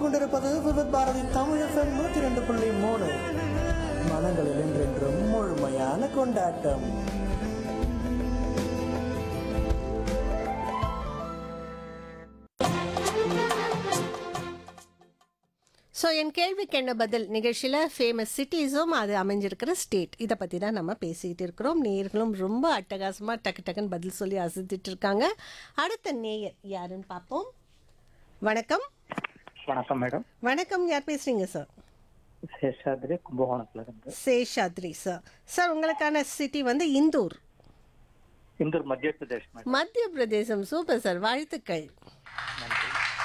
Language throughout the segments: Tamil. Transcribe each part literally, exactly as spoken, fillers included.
கேட்டுக்கொண்டிருப்பது விவித் பாரதி தமிழ் எஃப்எம் நூத்தி ரெண்டு புள்ளி மூணு. மனங்களில் என்றென்றும் முழுமையான கொண்டாட்டம். ஸோ என் கேள்விக்கு என்ன பதில் நிகழ்ச்சியில் ஃபேமஸ் சிட்டிஸும் அது அமைஞ்சிருக்கிற ஸ்டேட் இதை பற்றி தான் நம்ம பேசிக்கிட்டு இருக்கிறோம். நேயர்களும் ரொம்ப அட்டகாசமாக டக்கு டக்குன்னு பதில் சொல்லி அசத்திட்டு இருக்காங்க. அடுத்த நேயர் யாருன்னு பார்ப்போம். வணக்கம். வணக்கம் மேடம். வணக்கம், யார் பேசுறீங்க சார்? சேஷாத்ரி, கும்பகோணத்துல இருந்து. சேஷாத்ரி சார். சார் உங்களுக்கான சிட்டி வந்து இந்தூர். இந்தூர் மத்திய பிரதேஷ் மேடம். மத்திய பிரதேசம். சூப்பர் சார், வாழ்த்துக்கள். நன்றி.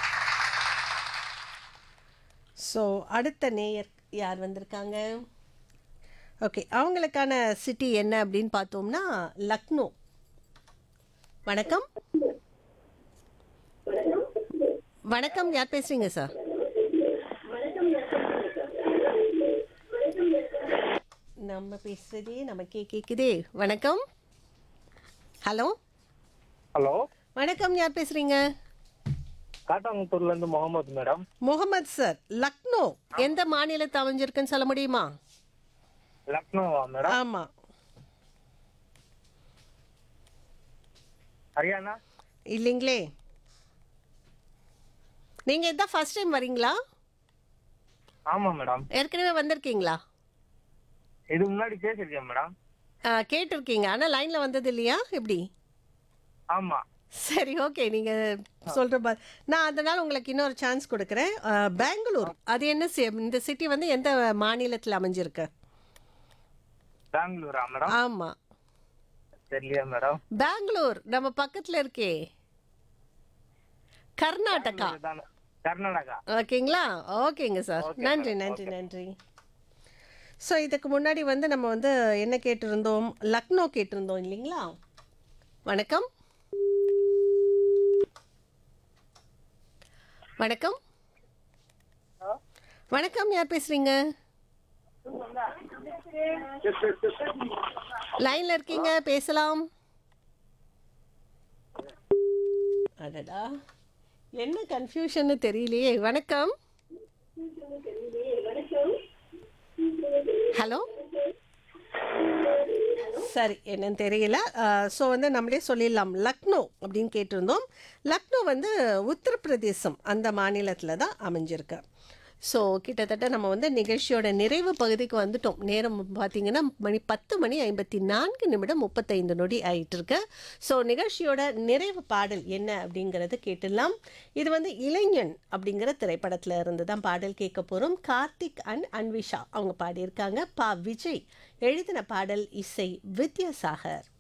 ஸோ அடுத்த நேயர் யார் வந்திருக்காங்க? ஓகே, அவங்களுக்கான சிட்டி என்ன அப்படின்னு பார்த்தோம்னா லக்னோ. வணக்கம். வணக்கம், யார் பேசுறீங்க சார்? நம்ம பேசுறதே நமக்கே கேக்குதே. வணக்கம். ஹலோ ஹலோ, வணக்கம், யார் பேசுறீங்க? காட்டாங்குத்தூர்ல இருந்து முகமது மேடம். முகமது சார். லக்னோ எந்த மாநிலத்தை அமைஞ்சிருக்குன்னு சொல்ல முடியுமா? லக்னோவா மேடம்? ஆமா. ஹரியானா? இல்லைங்களே. நீங்க இதான் ஃபர்ஸ்ட் டைம் வரீங்களா? ஆமா மேடம். ஏற்கனவே வந்திருக்கீங்களா? இது முன்னாடி பேசிருக்கேன் மேடம். ஆ, கேட்டிருக்கீங்க, ஆனால் லைனில் வந்தது இல்லையா? எப்படி? ஆமா. சரி, ஓகே, நீங்கள் சொல்கிற பா நான் அதனால் உங்களுக்கு இன்னொரு சான்ஸ் கொடுக்குறேன். ஆ, பெங்களூர் அது என்ன சி- இந்த சிட்டி வந்து எந்த மாநிலத்தில் அமைஞ்சிருக்கு? பெங்களூரா மேடம்? ஆமாம், தெரியலையா மேடம்? பெங்களூர் நம்ம பக்கத்தில் இருக்கே, கர்நாடகா. இதுதானே. கர்நாடகா. ஓகேங்களா? ஓகேங்க சார். Okay, நன்றி madam. நன்றி Okay. நன்றி. ஸோ இதுக்கு முன்னாடி வந்து நம்ம வந்து என்ன கேட்டிருந்தோம்? லக்னோ கேட்டிருந்தோம் இல்லைங்களா? வணக்கம். வணக்கம். வணக்கம், யார் பேசுறீங்க? லைன்ல இருக்கீங்க, பேசலாம். அடடா, என்ன கன்ஃபியூஷன்னு தெரியலையே. வணக்கம். ஹலோ. சரி, என்னன்னு தெரியல. ஸோ வந்து நம்மளே சொல்லிடலாம். லக்னோ அப்படின்னு கேட்டிருந்தோம். லக்னோ வந்து உத்தரப்பிரதேசம் அந்த மாநிலத்தில் தான் அமைஞ்சிருக்கு. ஸோ கிட்டத்தட்ட நம்ம வந்து நிகழ்ச்சியோட நிறைவு பகுதிக்கு வந்துட்டோம். நேரம் பார்த்தீங்கன்னா மணி பத்து மணி ஐம்பத்தி நான்கு நிமிடம் முப்பத்தைந்து நொடி ஆயிட்டிருக்கு. ஸோ நிகழ்ச்சியோட நிறைவு பாடல் என்ன அப்படிங்கிறத கேட்டுடலாம். இது வந்து இளைஞன் அப்படிங்கிற திரைப்படத்தில் இருந்து தான் பாடல் கேட்க போகிறோம். கார்த்திக் அண்ட் அன்விஷா அவங்க பாடியிருக்காங்க. பா விஜய் எழுதின பாடல், இசை வித்யாசாகர்.